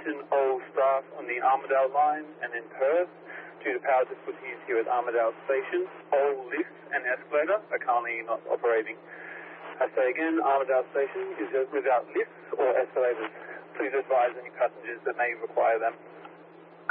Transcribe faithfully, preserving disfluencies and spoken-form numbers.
attention all staff on the Armidale line and in Perth, due to power difficulties here at Armidale Station, all lifts and escalator are currently not operating. I say again, Armidale Station is without lifts or escalators. Please advise any passengers that may require them.